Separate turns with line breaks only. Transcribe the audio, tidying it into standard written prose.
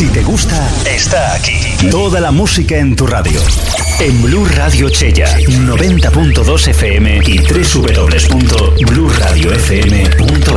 te gusta, está aquí. Toda la música en tu radio. En Blu Radio Chella, 90.2 FM y www.bluradiofm.es.